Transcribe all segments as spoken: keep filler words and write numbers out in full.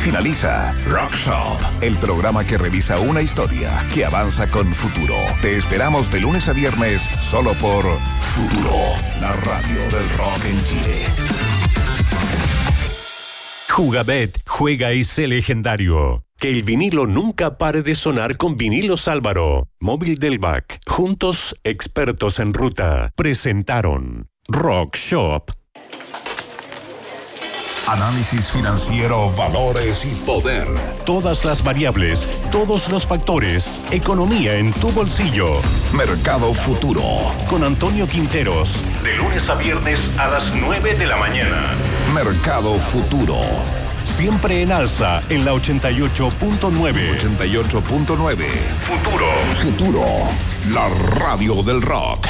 finaliza Rock Shop, el programa que revisa una historia que avanza con Futuro. Te esperamos de lunes a viernes solo por Futuro, la radio del rock en Chile. Jugabet, juega y sé legendario. Que el vinilo nunca pare de sonar con Vinilos Álvaro. Móvil del B A C. Juntos, expertos en ruta. Presentaron Rock Shop. Análisis financiero, valores y poder. Todas las variables, todos los factores. Economía en tu bolsillo. Mercado Futuro. Con Antonio Quinteros. De lunes a viernes a las nueve de la mañana. Mercado Futuro. Siempre en alza en la ochenta y ocho punto nueve. ochenta y ocho punto nueve. Futuro. Futuro. La radio del rock.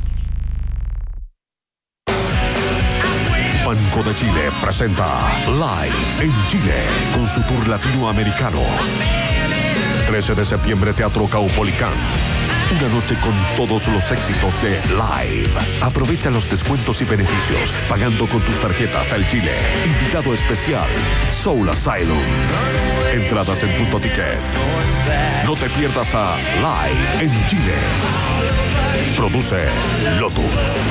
Banco de Chile presenta Live en Chile con su tour latinoamericano. trece de septiembre, Teatro Caupolicán. Una noche con todos los éxitos de Live. Aprovecha los descuentos y beneficios pagando con tus tarjetas del Chile. Invitado especial, Soul Asylum. Entradas en Punto Ticket. No te pierdas a Live en Chile. Produce Lotus.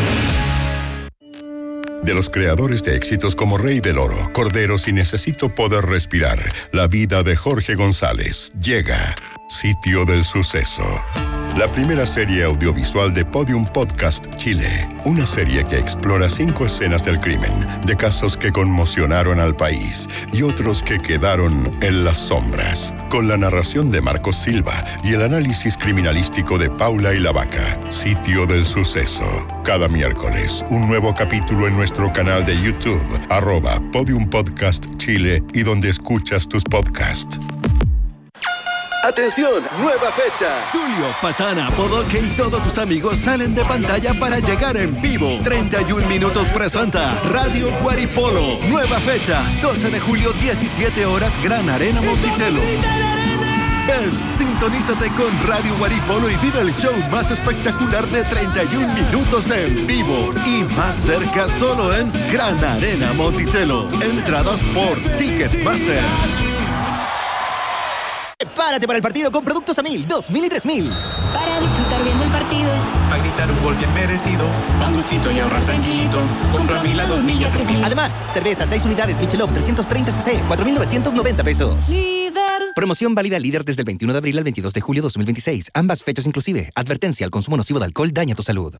De los creadores de éxitos como Rey del Oro, Corderos y Necesito Poder Respirar, la vida de Jorge González, llega Sitio del Suceso. La primera serie audiovisual de Podium Podcast Chile. Una serie que explora cinco escenas del crimen, de casos que conmocionaron al país y otros que quedaron en las sombras. Con la narración de Marcos Silva y el análisis criminalístico de Paula y la Vaca. Sitio del Suceso. Cada miércoles, un nuevo capítulo en nuestro canal de YouTube, arroba Podium Podcast Chile y donde escuchas tus podcasts. ¡Atención! ¡Nueva fecha! Tulio, Patana, Bodoque y todos tus amigos salen de pantalla para llegar en vivo. treinta y un minutos presenta Radio Guaripolo. Nueva fecha, doce de julio, diecisiete horas, Gran Arena Monticello. Ven, sintonízate con Radio Guaripolo y vive el show más espectacular de treinta y un minutos en vivo. Y más cerca solo en Gran Arena Monticello. Entradas por Ticketmaster. Prepárate para el partido con productos a mil, dos mil y tres mil. Para disfrutar viendo el partido. Para gritar un gol bien merecido. Un gustito y ahorrar tranquilito. Compra mil a dos mil y a tres mil. Además, cerveza seis unidades Michelob trescientos treinta cc, cuatro mil novecientos noventa pesos. Líder. Promoción válida líder desde el veintiuno de abril al veintidós de julio de dos mil veintiséis. Ambas fechas inclusive. Advertencia: el consumo nocivo de alcohol daña tu salud.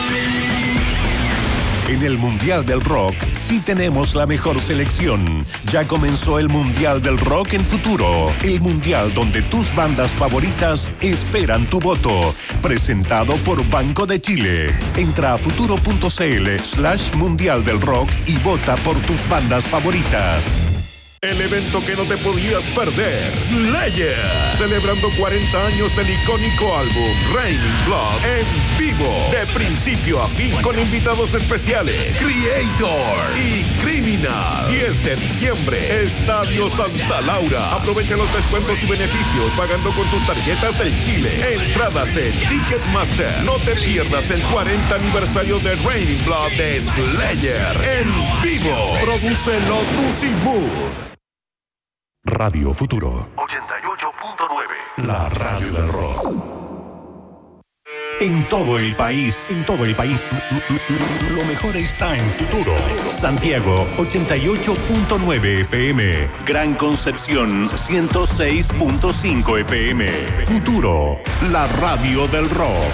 En el Mundial del Rock sí tenemos la mejor selección. Ya comenzó el Mundial del Rock en Futuro. El Mundial donde tus bandas favoritas esperan tu voto. Presentado por Banco de Chile. Entra a futuro.cl slash Mundial del Rock y vota por tus bandas favoritas. El evento que no te podías perder. Slayer. Celebrando cuarenta años del icónico álbum Raining Blood en vivo. De principio a fin. Con invitados especiales. Creator y Criminal. diez de diciembre. Estadio Santa Laura. Aprovecha los descuentos y beneficios pagando con tus tarjetas del Chile. Entradas en Ticketmaster. No te pierdas el cuarenta aniversario de Raining Blood de Slayer. En vivo. Produce Lotus y Mood. Radio Futuro. ochenta y ocho punto nueve. La radio del rock. En todo el país, en todo el país, lo mejor está en Futuro. Santiago, ochenta y ocho punto nueve F M. Gran Concepción, ciento seis punto cinco F M. Futuro, la radio del rock.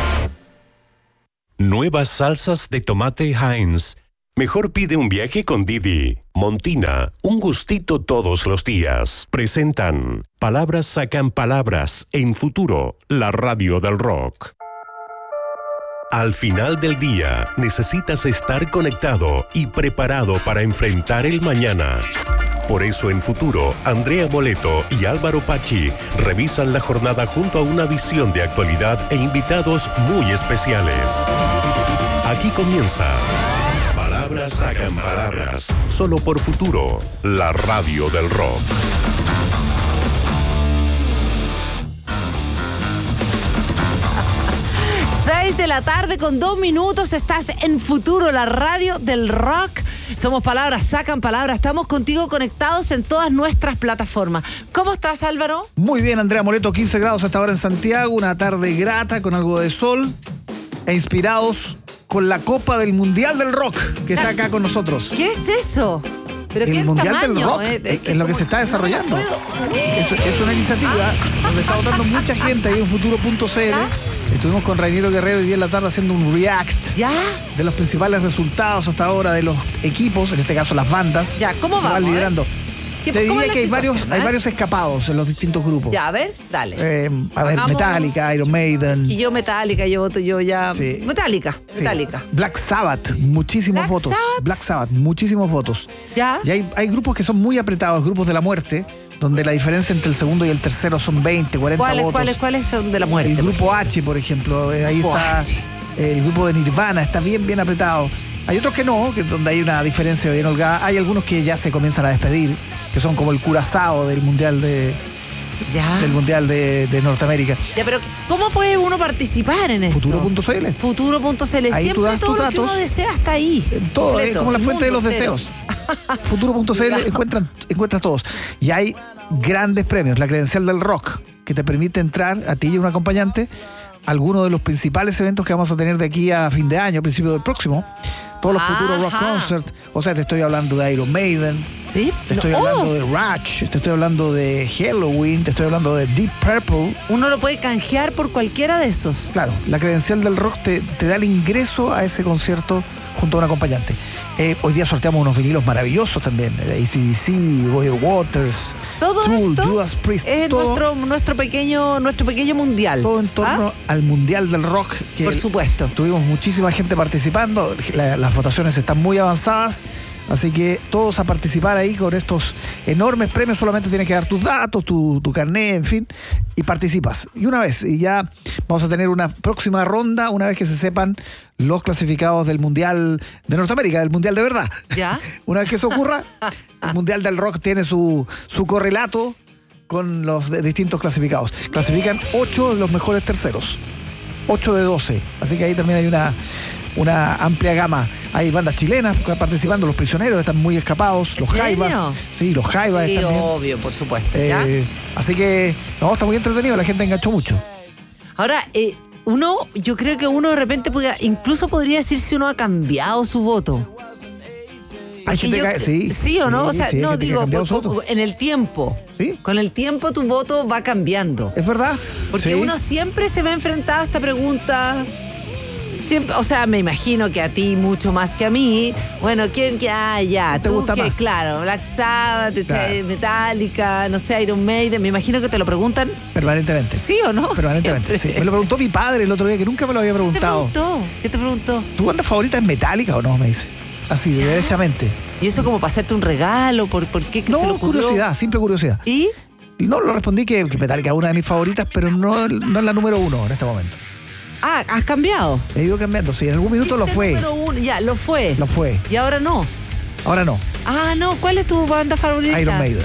Nuevas salsas de tomate Heinz. Mejor pide un viaje con Didi. Montina, un gustito todos los días. Presentan Palabras sacan palabras en Futuro, la radio del rock. Al final del día, necesitas estar conectado y preparado para enfrentar el mañana. Por eso en Futuro, Andrea Boleto y Álvaro Pachi revisan la jornada junto a una visión de actualidad e invitados muy especiales. Aquí comienza Palabras sacan palabras, solo por Futuro, la radio del rock. seis de la tarde con dos minutos, estás en Futuro, la radio del rock. Somos Palabras, Sacan Palabras. Estamos contigo conectados en todas nuestras plataformas. ¿Cómo estás, Álvaro? Muy bien, Andrea Moreto, quince grados hasta ahora en Santiago, una tarde grata con algo de sol e inspirados con la Copa del Mundial del Rock que está acá con nosotros. ¿Qué es eso? ¿Pero el qué Mundial tamaño? del Rock Eh, es, es lo que se está desarrollando. Es, es una iniciativa donde está votando mucha gente ahí en futuro punto c l. Estuvimos con Rainiero Guerrero hoy día en la tarde haciendo un react ¿Ya? de los principales resultados hasta ahora de los equipos, en este caso las bandas. Ya, ¿cómo que vamos, van liderando. eh? Te ¿Cómo diría es la que hay varios, situación, hay eh? varios escapados en los distintos grupos. Ya, a ver, dale. Eh, a ver, Hagamos- Metallica, Iron Maiden. Y yo Metallica, yo voto yo ya... Sí. Metallica, Sí. Metallica. Black Sabbath, muchísimos Black votos. Sabbath. Black Sabbath, muchísimos votos. ¿Ya? Y hay, hay grupos que son muy apretados, grupos de la muerte, donde la diferencia entre el segundo y el tercero son veinte, cuarenta ¿Cuáles, votos. cuáles, cuáles son de la muerte? El por grupo H, por ejemplo, eh, ahí Grupo está. H. El grupo de Nirvana está bien, bien apretado. Hay otros que no, que donde hay una diferencia bien holgada. Hay algunos que ya se comienzan a despedir, que son como el Curazao del Mundial de, Ya. del mundial de, de Norteamérica. Ya, pero ¿cómo puede uno participar en esto? futuro punto c l. Futuro punto c l. Ahí tú Siempre das todo tus lo que datos. uno desea está ahí. Todo, es Completo. como la El fuente de los mundo entero. deseos. futuro punto c l encuentran, encuentras todos. Y hay grandes premios. La credencial del rock, que te permite entrar a ti y un acompañante a algunos de los principales eventos que vamos a tener de aquí a fin de año, a principio del próximo. Todos los futuros rock Ajá. concert. O sea, te estoy hablando de Iron Maiden, ¿Sí? te estoy No, hablando oh, de Rush, te estoy hablando de Halloween, te estoy hablando de Deep Purple. Uno lo puede canjear por cualquiera de esos. Claro, la credencial del rock te, te da el ingreso a ese concierto junto a un acompañante. Eh, hoy día sorteamos unos vinilos maravillosos también. A C D C, Roger Waters, Todo Tool, esto Judas Priest. es todo, nuestro, nuestro, pequeño, nuestro pequeño mundial. todo en torno ¿Ah? al Mundial del Rock. Que Por supuesto. Tuvimos muchísima gente participando. La- las votaciones están muy avanzadas. Así que todos a participar ahí con estos enormes premios. Solamente tienes que dar tus datos, tu, tu carnet, en fin, y participas. Y una vez, y ya vamos a tener una próxima ronda, una vez que se sepan los clasificados del Mundial de Norteamérica, del Mundial de verdad. ¿Ya? Una vez que eso ocurra, el Mundial del Rock tiene su, su correlato con los de- distintos clasificados. Clasifican ocho de los mejores terceros. ocho de doce. Así que ahí también hay una, una amplia gama. Hay bandas chilenas participando, los prisioneros están muy escapados, los ¿En serio? Jaivas. Sí, los Jaivas Sí, están bien. obvio, por supuesto. ¿ya? Eh, así que, no, está muy entretenido, la gente enganchó mucho. Ahora, eh, uno, yo creo que uno de repente puede, incluso podría decir si uno ha cambiado su voto. Hay Porque gente yo- que, sí, sí o no, sí, o sea, sí, hay no gente que ha digo, cambiado por- su voto. por- en el tiempo. Sí. Con el tiempo tu voto va cambiando. Es verdad. Porque Sí. uno siempre se ve enfrentado a esta pregunta. Siempre, o sea, me imagino que a ti mucho más que a mí. Bueno, ¿quién que ah, ya? ¿Te tú gusta que, más? claro, Black Sabbath, este, Claro. Metallica, no sé, Iron Maiden. Me imagino que te lo preguntan, Permanentemente. ¿sí o no? Permanentemente, sí. Siempre. Me lo preguntó mi padre el otro día, que nunca me lo había ¿Qué te preguntado. preguntó? ¿Qué te preguntó? ¿Tu banda favorita es Metallica o no? Me dice. Así, ¿Ya? derechamente. ¿Y eso como para hacerte un regalo? ¿Por, por qué? ¿Qué se le No, ocurrió? curiosidad, simple curiosidad. ¿Y? No, lo respondí que, que Metallica es una de mis favoritas, pero no, no es la número uno en este momento. Ah, ¿has cambiado? He ido cambiando, sí, en algún minuto lo Dijiste fue. número uno, ya, lo fue. Lo fue. Y ahora no. Ahora no. Ah, no, ¿cuál es tu banda favorita? Iron Maiden.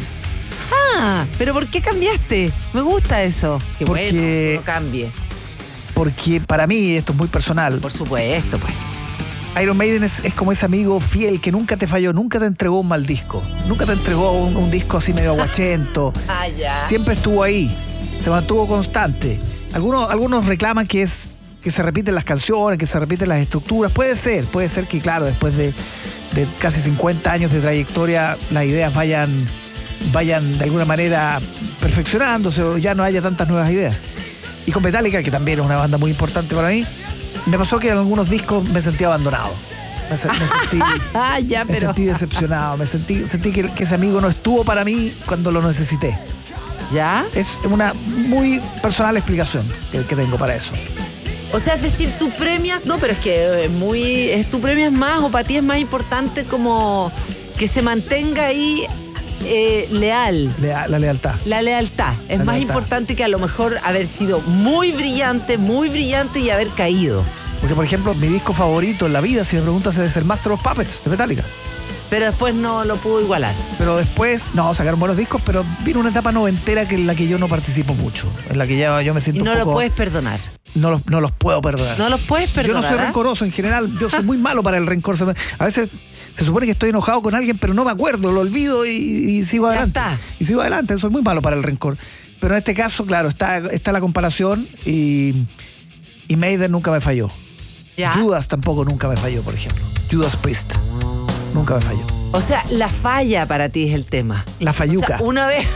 Ah, pero ¿por qué cambiaste? Me gusta eso. Qué Porque- bueno, no cambie. Porque para mí, esto es muy personal, Por supuesto, pues. Iron Maiden es, es como ese amigo fiel que nunca te falló, nunca te entregó un mal disco. Nunca te entregó un, un disco así medio aguachento. Ah, ya. Siempre estuvo ahí, se mantuvo constante. Algunos, algunos reclaman que es que se repiten las canciones, que se repiten las estructuras. Puede ser, puede ser que, claro, después de, de casi cincuenta años de trayectoria, las ideas vayan, vayan de alguna manera perfeccionándose o ya no haya tantas nuevas ideas. Y con Metallica, que también es una banda muy importante para mí, me pasó que en algunos discos me sentí abandonado. Me, se- me sentí, Ah, ya, me pero. sentí decepcionado. Me sentí, sentí que, que ese amigo no estuvo para mí cuando lo necesité. ¿Ya? Es una muy personal explicación que, que tengo para eso. O sea, es decir, tú premias. No, pero es que es muy. Es, tú premias más o para ti es más importante como que se mantenga ahí eh, leal. Lea- la lealtad. La lealtad. Es La más lealtad. importante que a lo mejor haber sido muy brillante, muy brillante y haber caído. Porque, por ejemplo, mi disco favorito en la vida, si me preguntas, es el Master of Puppets de Metallica. Pero después no lo pudo igualar. Pero después, no, sacaron buenos discos, pero vino una etapa noventera que en la que yo no participo mucho. En la que ya yo me Y siento no un lo poco... puedes perdonar. no los, no los puedo perdonar. No los puedes perdonar. Yo no soy ¿eh? rencoroso en general, yo soy muy malo para el rencor. A veces se supone que estoy enojado con alguien, pero no me acuerdo, lo olvido y, y sigo adelante. Ya está. Y sigo adelante, soy muy malo para el rencor. Pero en este caso, claro, está, está la comparación y, y Maiden nunca me falló. Ya. Judas tampoco nunca me falló, por ejemplo. Judas Priest nunca me falló. O sea, la falla para ti es el tema. La falluca. O sea, una vez...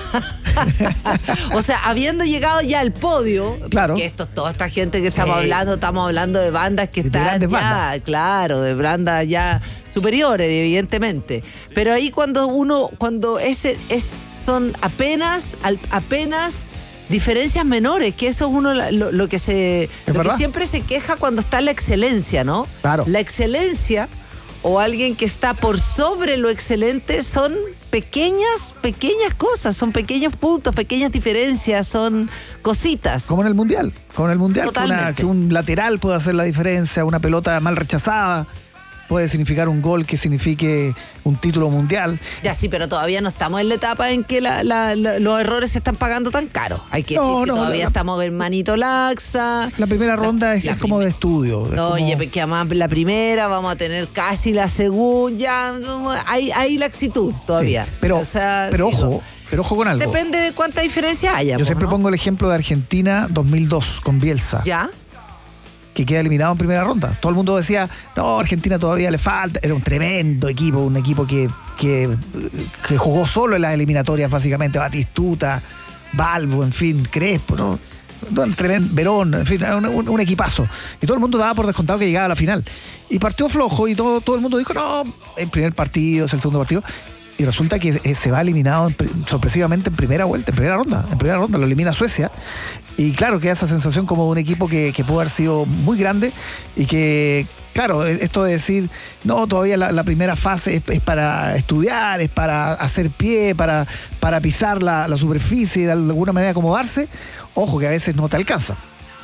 o sea, habiendo llegado ya al podio, claro. que esto, toda esta gente que estamos Sí. hablando, estamos hablando de bandas que De están grandes ya, bandas. claro, de bandas ya superiores, evidentemente. Pero ahí cuando uno, cuando ese es, son apenas, al- apenas diferencias menores, que eso es uno lo, lo que se, lo que verdad? siempre se queja cuando está la excelencia, ¿no? Claro. La excelencia o alguien que está por sobre lo excelente son pequeñas, pequeñas cosas, son pequeños puntos, pequeñas diferencias, son cositas. Como en el Mundial. Como en el Mundial, que, una- Totalmente. que un lateral puede hacer la diferencia, una pelota mal rechazada puede significar un gol que signifique un título mundial. Ya sí, pero todavía no estamos en la etapa en que la- la- la- los errores se están pagando tan caros. Hay que No, decir que no, todavía la- estamos en manito laxa. La primera ronda es, la es como de estudio. es No, como- oye, que además la primera, vamos a tener casi la segunda, ya, no, hay, hay laxitud todavía. Sí, pero, O sea, pero digo, ojo, pero ojo con algo. depende de cuánta diferencia haya. Yo pues, siempre ¿no? pongo el ejemplo de Argentina dos mil dos con Bielsa, ¿Ya? que queda eliminado en primera ronda. Todo el mundo decía, no, Argentina todavía le falta. Era un tremendo equipo, un equipo que, que, que jugó solo en las eliminatorias, básicamente. Batistuta, Balbo, en fin, Crespo, ¿no? Un tremendo, Verón, en fin, un, un- un equipazo. Y todo el mundo daba por descontado que llegaba a la final. Y partió flojo y todo, todo el mundo dijo, no, el primer partido es el segundo partido. Y resulta que eh, se va eliminado en pri- sorpresivamente en primera vuelta, en primera ronda. En primera ronda lo elimina Suecia. Y claro, queda esa sensación como de un equipo que, que pudo haber sido muy grande y que, claro, esto de decir, no, todavía la, la primera fase es, es para estudiar, es para hacer pie, para, para pisar la, la superficie y de alguna manera acomodarse, ojo que a veces no te alcanza.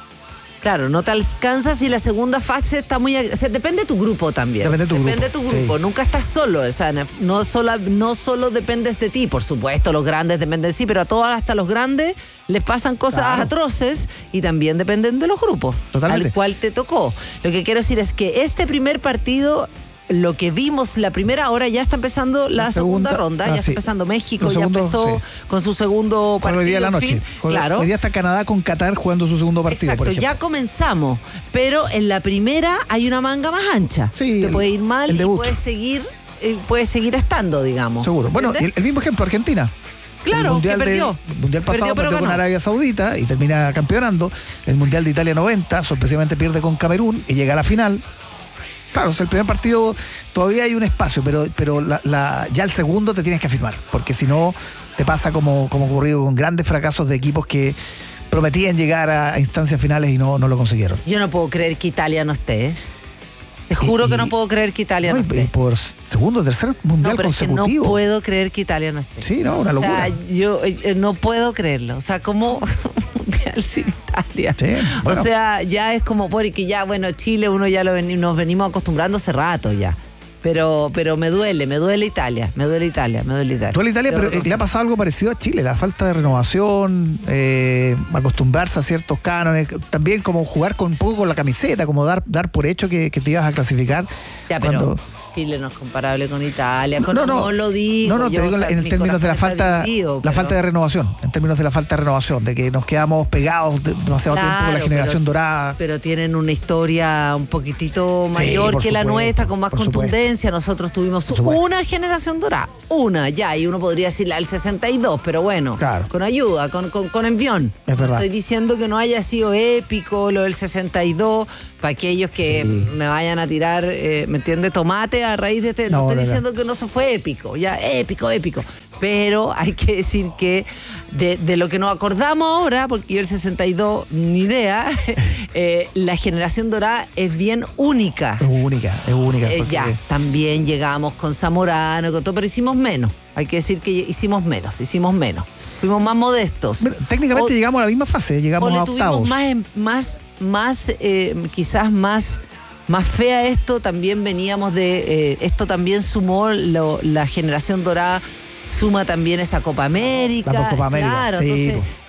Claro, no te alcanzas si la segunda fase está muy... O sea, depende de tu grupo también. Depende de tu depende grupo, de tu grupo. sí. Nunca estás solo. O sea, no solo, no solo dependes de ti. Por supuesto, los grandes dependen de sí, pero a todos, hasta los grandes, les pasan cosas Claro. atroces y también dependen de los grupos. Totalmente. Al cual te tocó. Lo que quiero decir es que este primer partido... Lo que vimos la primera hora, ya está empezando la, La segunda, segunda, ronda, ah, ya sí. está empezando México, Los ya segundos, empezó sí. con su segundo Juega partido. hoy día en la en noche. fin. Juega- Claro. Hoy día está Canadá con Qatar jugando su segundo partido, Exacto, por ejemplo. ya comenzamos, pero en la primera hay una manga más ancha. Sí, te el- puede ir mal el y debut. puedes seguir, eh, puedes seguir estando, digamos. Seguro. Bueno, ¿Entiendes? el, el mismo ejemplo, Argentina. Claro, el mundial que de- perdió. el mundial pasado Perdió, pero perdió con ganó. Arabia Saudita y termina campeonando. El mundial de Italia noventa, sorpresivamente pierde con Camerún y llega a la final. Claro, o sea, el primer partido todavía hay un espacio, pero, pero la- la- ya el segundo te tienes que afirmar, porque si no te pasa como, como ocurrido con grandes fracasos de equipos que prometían llegar a, a instancias finales y no, no lo consiguieron. Yo no puedo creer que Italia no esté. ¿eh? Te juro Y- que no puedo creer que Italia no, No, y- y esté. por segundo, tercer mundial No, pero es que no consecutivo. puedo creer que Italia no esté. Sí, no, una locura. O sea, yo eh, eh, no puedo creerlo. O sea, como mundial sin Italia. Sí, bueno. O sea, ya es como porque ya, bueno, Chile uno ya lo veni- nos venimos acostumbrando hace rato ya. Pero, pero me duele, me duele Italia, me duele Italia, me duele Italia. Duele Italia, Debo pero eh, le ha reconocer. pasado algo parecido a Chile, la falta de renovación, eh, acostumbrarse a ciertos cánones, también como jugar con un poco con la camiseta, como dar, dar por hecho que, que te ibas a clasificar. Ya, pero cuando- Chile no es comparable con Italia. Con No, no, no lo digo. No, no, yo, te digo o sea, en mi términos de la corazón está falta, dividido, la pero- falta de renovación, en términos de la falta de renovación, de que nos quedamos pegados de- demasiado tiempo con la Claro, generación pero- dorada. Pero tienen una historia un poquitito Sí, mayor por que la supuesto, nuestra, con más por supuesto. contundencia. Nosotros tuvimos Por supuesto. una generación dorada, una ya, y uno podría decir la del sesenta y dos, pero bueno, Claro. con ayuda, con, con, con envión. Es verdad. Estoy diciendo que no haya sido épico lo del sesenta y dos, para aquellos que Sí. me vayan a tirar, eh, ¿me entiende? Tomate a raíz de este. No, No, estoy no, no. diciendo que no se fue épico, ya, épico, épico. Pero hay que decir que de, de lo que nos acordamos ahora, porque yo el sesenta y dos, ni idea, eh, la generación dorada es bien única. Es única, es única. Eh, porque- ya, también llegamos con Zamorano, con todo, pero hicimos menos. Hay que decir que hicimos menos, hicimos menos. Fuimos más modestos. Bueno, técnicamente O- llegamos a la misma fase, o llegamos le a tuvimos octavos. más, em- más, más eh, quizás más, más fea esto. También veníamos de, eh, esto también sumó lo- la generación dorada, suma también esa Copa América. La Copa América, Claro, sí, entonces po.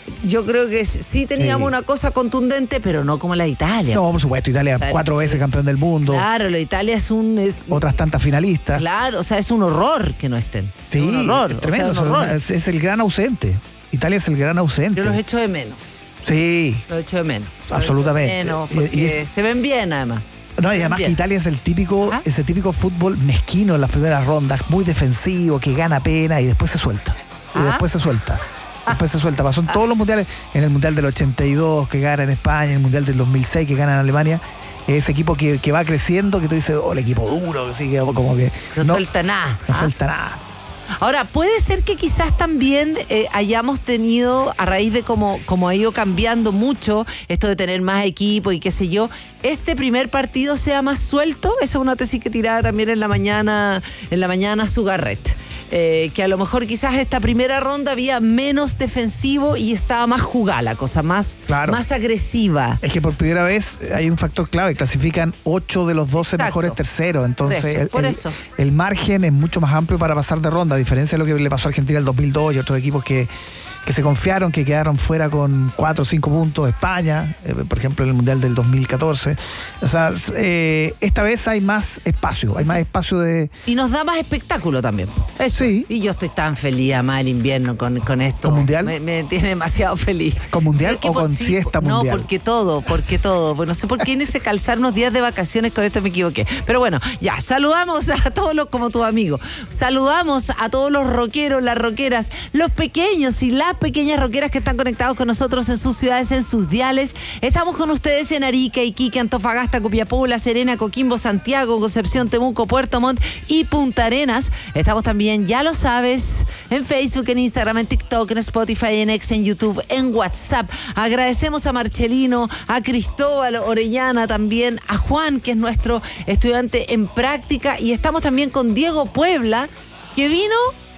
yo creo que sí teníamos Sí. una cosa contundente, pero no como la de Italia. No, por supuesto, Italia O sea, cuatro veces campeón del mundo, Claro, la Italia es un... es- otras tantas finalistas. claro, o sea, es un horror que no estén. Sí, Es un horror. es tremendo, o sea, un horror. es, es el gran ausente. Italia es el gran ausente. Yo los echo de menos. Sí, Los echo de menos. Los Absolutamente. echo de menos Y- porque y es- se ven bien, además. no, y además Bien. que Italia es el típico, Ajá. ese típico fútbol mezquino en las primeras rondas, muy defensivo, que gana pena y después se suelta. Y Ah. después se suelta. Después se suelta. Pasó en todos los mundiales, en el mundial del ochenta y dos que gana en España, en el mundial del dos mil seis que gana en Alemania. Ese equipo que, que va creciendo, que tú dices, oh, el equipo duro, así que como que No, suelta nada. no ¿ah? suelta nada. Ahora, puede ser que quizás también eh, hayamos tenido, a raíz de cómo, cómo ha ido cambiando mucho esto de tener más equipo y qué sé yo, este primer partido sea más suelto. Esa es una tesis que tiraba también en la mañana, en la mañana Sugarret. Eh, que a lo mejor quizás esta primera ronda había menos defensivo y estaba más jugada la cosa, más, Claro. más agresiva. Es que por primera vez hay un factor clave, clasifican ocho de los doce Exacto. mejores terceros, entonces Por eso, el, por el- eso. el margen es mucho más amplio para pasar de ronda, a diferencia de lo que le pasó a Argentina en el dos mil dos y otros equipos que, que se confiaron, que quedaron fuera con cuatro o cinco puntos, España, eh, por ejemplo en el Mundial del dos mil catorce. O sea, s- eh, esta vez hay más espacio, hay más espacio de... Y nos da más espectáculo también. Eso. Sí. Y yo estoy tan feliz, además, el invierno con, con esto. ¿Con mundial? Me, me tiene demasiado feliz. ¿Con mundial Porque o por- con sí, siesta no, mundial? No, porque todo, porque todo. Pues no sé por qué en ese calzar unos días de vacaciones, con esto me equivoqué. Pero bueno, ya, saludamos a todos los, como tus amigos. Saludamos a todos los rockeros, las rockeras, los pequeños y las pequeñas rockeras que están conectados con nosotros en sus ciudades, en sus diales. Estamos con ustedes en Arica, Iquique, Antofagasta, Copiapó, La Serena, Coquimbo, Santiago, Concepción, Temuco, Puerto Montt y Punta Arenas. Estamos también, ya lo sabes, en Facebook, en Instagram, en TikTok, en Spotify, en X, en YouTube, en WhatsApp. Agradecemos a Marcelino, a Cristóbal Orellana también, a Juan, que es nuestro estudiante en práctica, y estamos también con Diego Puebla, que vino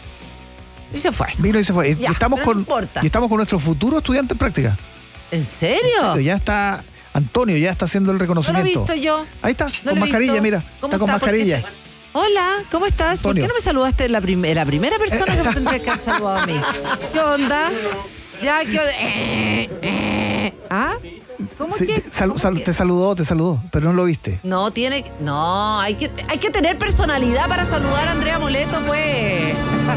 y se fue. Vino y se fue. Y Ya, estamos pero no con, importa. y estamos con nuestro futuro estudiante en práctica. ¿En serio? Ya está, Antonio ya está haciendo el No lo he reconocimiento. visto yo. Ahí está, No con lo he mascarilla, visto. mira. ¿Cómo Está con está? ¿Por qué mascarilla. te- Hola, ¿cómo estás? ¿Por Antonio. qué no me saludaste la, prim- la primera persona que me tendría que haber saludado a mí? ¿Qué onda? Ya, ¿qué onda? Eh, eh. ¿Ah? ¿Cómo Sí, que? te, sal- cómo sal- que? te saludó, te saludó, pero no lo viste. No, tiene... No, hay que, hay que tener personalidad para saludar a Andrea Moleto, pues.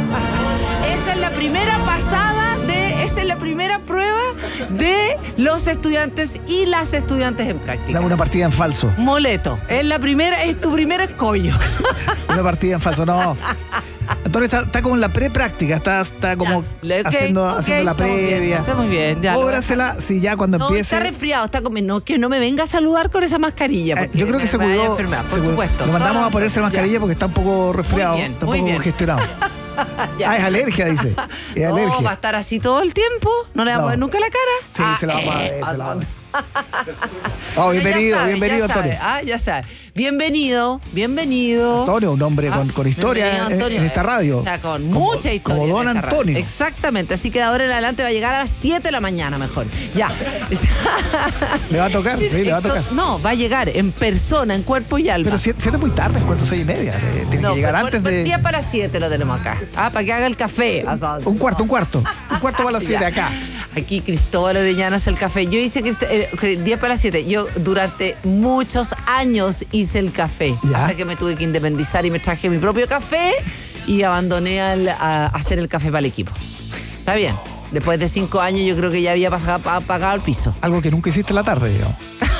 Esa es la primera pasada de... Esa es la primera prueba de los estudiantes y las estudiantes en práctica. Una, una partida en falso. Moleto, es la primera, es tu primer escollo. Una partida en falso, no. Antonio está, está como en la prepráctica, está, está como Ya, ok, haciendo, ok, haciendo la estamos bien, previa. está muy bien, ya, lo voy a Cóbrasela si ya cuando No, empiece. está resfriado, está comiendo. No, que no me venga a saludar con esa mascarilla. Eh, porque yo creo que me- se me vaya a cuidó. enfermar, se por cuidó. supuesto. Lo mandamos Toda a ponerse razón, mascarilla ya. porque está un poco resfriado, bien, está un muy poco bien. congestionado. Ya. Ah, es alergia, dice. Es No, alergia. va a estar así todo el tiempo. No le vamos No. a ver nunca la cara. Sí, Ah, se la vamos a eh, ver, se la vamos a ver. Bueno, Oh, bienvenido, ya sabe, bienvenido, ya sabe, Antonio. ah, ya sabe. Bienvenido, bienvenido. Antonio, un hombre con, Ah, con historia bienvenido, en, Antonio. en esta radio. O sea, con Como- mucha historia. Como don en esta radio. Antonio. Exactamente. Así que de ahora en adelante va a llegar a las siete de la mañana mejor. Ya. Le va a tocar, sí, le va a tocar. No, va a llegar en persona, en cuerpo y alma. Pero siete, siete muy tarde, ¿cuánto? Seis y media. Eh, Tiene No, que llegar por- antes por de. día para las siete lo tenemos acá. Ah, para que haga el café. O sea, Un cuarto, un cuarto. Un cuarto para las siete ya. acá. Aquí Cristóbal Orellana hace el café. Yo hice Crist- eh, diez para las siete. Yo durante muchos años hice el café. Ya. Hasta que me tuve que independizar y me traje mi propio café y abandoné al- a, hacer el café para el equipo. Está bien. Después de cinco años yo creo que ya había pasado, pa- pagado el piso. Algo que nunca hiciste en la tarde, digamos.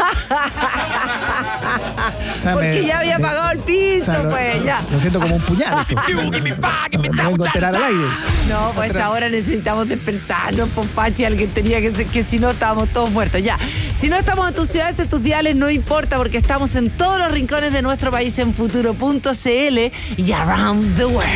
O sea, Porque me- ya había me- pagado el piso, o sea, lo- pues, ya. Lo siento como un puñal. esto. Me vengo a enterar al aire. No, pues ahora necesitamos despertarnos, Pompachi, alguien tenía que ser, que si no estábamos todos muertos. Ya, si no estamos en tus ciudades, en tus diales, no importa, porque estamos en todos los rincones de nuestro país en futuro punto c l y around the world.